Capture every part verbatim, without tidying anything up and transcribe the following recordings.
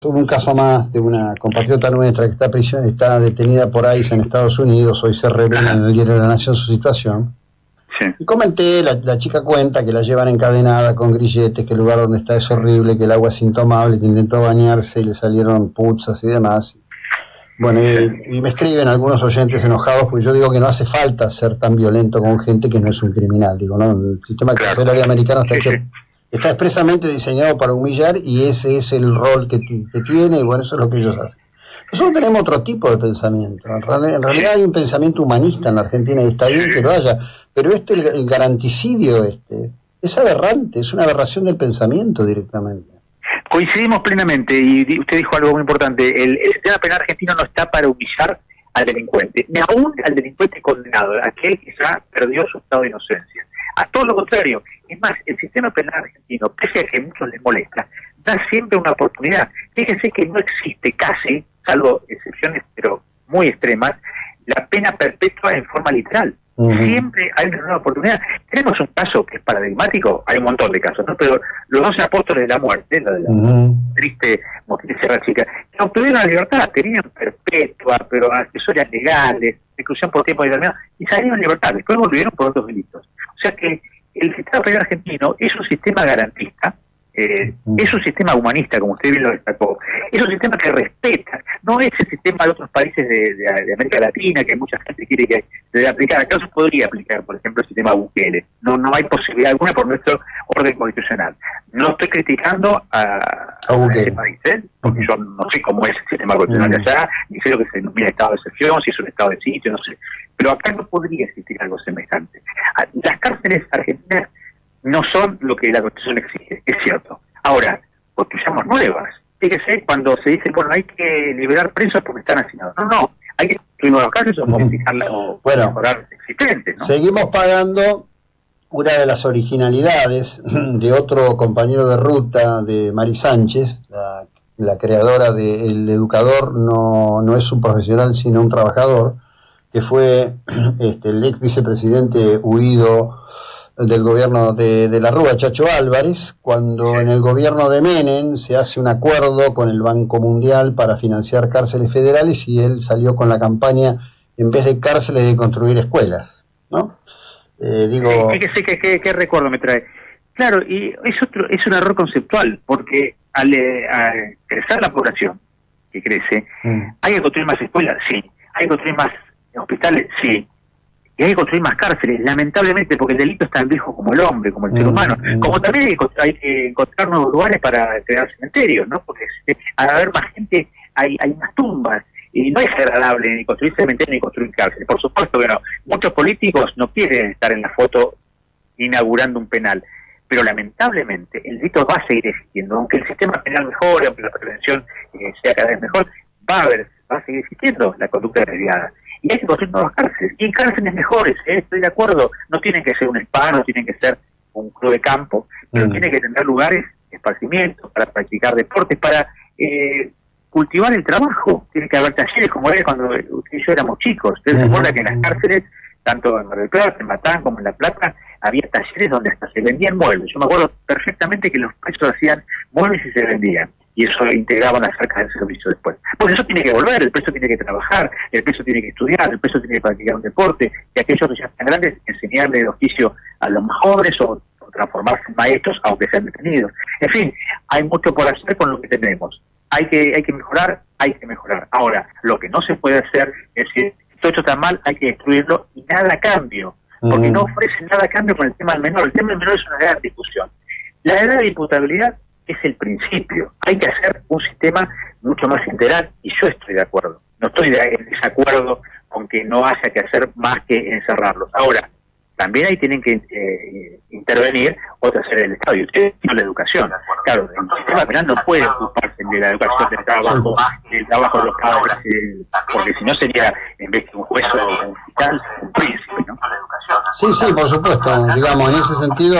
Hubo un caso más de una compatriota nuestra que está, prisión, está detenida por ICE en Estados Unidos. Hoy se revela en el diario de la Nación su situación. Sí. Y comenté, la, la chica cuenta que la llevan encadenada con grilletes, que el lugar donde está es horrible, que el agua es intomable, que intentó bañarse y le salieron putzas y demás. Bueno, y, y me escriben algunos oyentes enojados porque yo digo que no hace falta ser tan violento con gente que no es un criminal. Digo, ¿no? El sistema carcelario americano está hecho... Está expresamente diseñado para humillar y ese es el rol que, que tiene, y bueno, eso es lo que ellos hacen. Nosotros tenemos otro tipo de pensamiento. En realidad, en realidad hay un pensamiento humanista en la Argentina y está bien que lo haya, pero este, el, el garanticidio este, es aberrante, es una aberración del pensamiento directamente. Coincidimos plenamente, y usted dijo algo muy importante, el, el sistema penal argentino no está para humillar al delincuente, ni aún al delincuente condenado, aquel que ya perdió su estado de inocencia. A todo lo contrario, es más, el sistema penal argentino, pese a que a muchos les molesta, da siempre una oportunidad. Fíjense que no existe casi, salvo excepciones pero muy extremas, la pena perpetua en forma literal. Uh-huh. Siempre hay una nueva oportunidad. Tenemos un caso que es paradigmático, hay un montón de casos, ¿no? Pero los doce apóstoles de la muerte, la de la uh-huh. triste Moquín Serra Chica, que obtuvieron la libertad, tenían perpetua, pero accesorias legales, exclusión por tiempo determinado, y salieron en libertad, después volvieron por otros delitos. O sea que el sistema penal argentino es un sistema garantista, eh, es un sistema humanista, como usted bien lo destacó, es un sistema que respeta, no es el sistema de otros países de, de, de América Latina, que mucha gente quiere que se debe aplicar. Acá se podría aplicar, por ejemplo, el sistema Bukele. No, no hay posibilidad alguna por nuestro orden constitucional. No estoy criticando a, a, a ese país, ¿eh? Porque yo no sé cómo es el sistema constitucional de allá, ni sé lo que se denomina estado de excepción, si es un estado de sitio, no sé. Pero acá no podría existir algo semejante. Las cárceles argentinas no son lo que la Constitución exige, es cierto. Ahora, construyamos nuevas. Fíjese, cuando se dice, bueno, hay que liberar presos porque están hacinados. No, no, hay que construir nuevas cárceles o modificarlas o bueno, mejorar las existentes, ¿no? Seguimos pagando una de las originalidades de otro compañero de ruta, de Mari Sánchez, la, la creadora de El Educador no, no es un profesional sino un trabajador, que fue este, el ex vicepresidente huido del gobierno de, de la Rúa, Chacho Álvarez, cuando en el gobierno de Menem se hace un acuerdo con el Banco Mundial para financiar cárceles federales y él salió con la campaña, en vez de cárceles, de construir escuelas, ¿no? Eh, digo... Sí, que sé que, que, que recuerdo me trae. Claro, y es otro, es un error conceptual, porque al, al crecer la población, que crece, mm. hay que construir más escuelas, sí, hay que construir más hospitales, sí, y hay que construir más cárceles, lamentablemente, porque el delito es tan viejo como el hombre, como el mm, ser humano, mm. como también hay que, hay que encontrar nuevos lugares para crear cementerios, ¿no? Porque eh, al haber más gente hay, hay más tumbas, y no es agradable ni construir cementerios ni construir cárceles. Por supuesto que no, muchos políticos no quieren estar en la foto inaugurando un penal, pero lamentablemente el delito va a seguir existiendo, aunque el sistema penal mejore, aunque la prevención eh, sea cada vez mejor, va a haber, va a seguir existiendo la conducta desviada. Y hay que construir nuevas cárceles, y cárceles mejores, ¿eh? Estoy de acuerdo, no tienen que ser un spa, no tienen que ser un club de campo, pero mm. tienen que tener lugares de esparcimiento, para practicar deportes, para eh, cultivar el trabajo. Tiene que haber talleres, como era cuando usted y yo éramos chicos. Usted se acuerda que en las cárceles, tanto en Mar del Plata, en Matán, como en La Plata, había talleres donde hasta se vendían muebles. Yo me acuerdo perfectamente que los presos hacían muebles y se vendían, y eso integraban las arcas del servicio después. Pues eso tiene que volver, el preso tiene que trabajar, el preso tiene que estudiar, el preso tiene que practicar un deporte, y aquellos que ya están grandes, enseñarle el oficio a los más jóvenes o, o transformarse en maestros, aunque sean detenidos. En fin, hay mucho por hacer con lo que tenemos. Hay que hay que mejorar, hay que mejorar. Ahora, lo que no se puede hacer es decir, todo esto está mal, hay que destruirlo y nada a cambio, porque uh-huh. no ofrece nada a cambio con el tema del menor. El tema del menor es una gran discusión. La edad de imputabilidad es el principio. Hay que hacer un sistema mucho más integral, y yo estoy de acuerdo. No estoy de, en desacuerdo con que no haya que hacer más que encerrarlos. Ahora, también ahí tienen que eh, intervenir otras áreas del Estado, y ustedes tienen la educación. Claro, el sistema penal no puede ocuparse de la educación, del trabajo, del trabajo de los padres, eh, porque si no sería, en vez de un juez o un fiscal, un príncipe, ¿no? Sí, sí, por supuesto. Digamos, en ese sentido,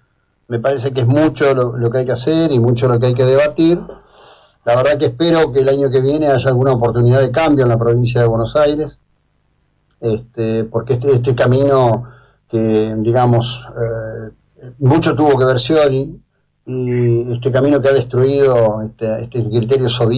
me parece que es mucho lo, lo que hay que hacer y mucho lo que hay que debatir. La verdad que espero que el año que viene haya alguna oportunidad de cambio en la provincia de Buenos Aires, este, porque este, este camino que, digamos, eh, mucho tuvo que ver Scioli, y este camino que ha destruido este, este criterio soviético